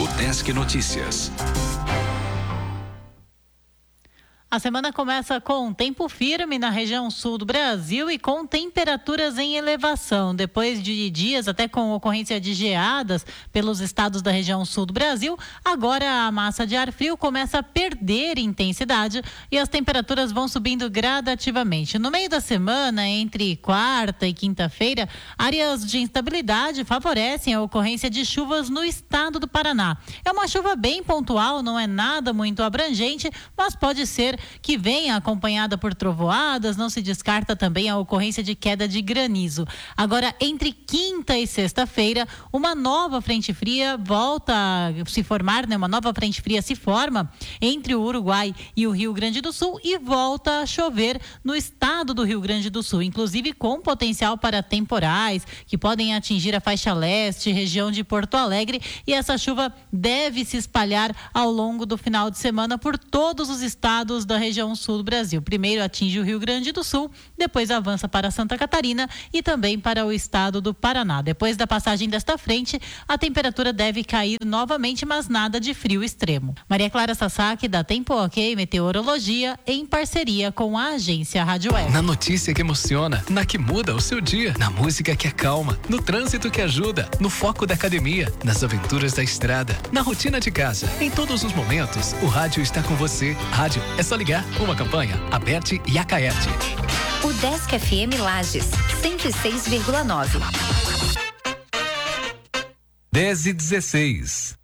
O Desk Notícias. A semana começa com tempo firme na região sul do Brasil e com temperaturas em elevação. Depois de dias até com ocorrência de geadas pelos estados da região sul do Brasil, agora a massa de ar frio começa a perder intensidade e as temperaturas vão subindo gradativamente. No meio da semana, entre quarta e quinta-feira, áreas de instabilidade favorecem a ocorrência de chuvas no estado do Paraná. É uma chuva bem pontual, não é nada muito abrangente, mas pode ser que venha acompanhada por trovoadas. Não se descarta também a ocorrência de queda de granizo. Agora, entre quinta e sexta-feira, uma nova frente fria volta a se formar, né? Uma nova frente fria se forma entre o Uruguai e o Rio Grande do Sul e volta a chover no estado do Rio Grande do Sul, inclusive com potencial para temporais que podem atingir a faixa leste, região de Porto Alegre, e essa chuva deve se espalhar ao longo do final de semana por todos os estados da região sul do Brasil. Primeiro atinge o Rio Grande do Sul, depois avança para Santa Catarina e também para o estado do Paraná. Depois da passagem desta frente, a temperatura deve cair novamente, mas nada de frio extremo. Maria Clara Sasaki, da Tempo Ok Meteorologia, em parceria com a agência Rádio Web. Na notícia que emociona, na que muda o seu dia, na música que acalma, no trânsito que ajuda, no foco da academia, nas aventuras da estrada, na rotina de casa. Em todos os momentos, o rádio está com você. Rádio é só ligar. Uma campanha Aberte e Acaerte. O Desk FM Lages, 106,9. 10:16.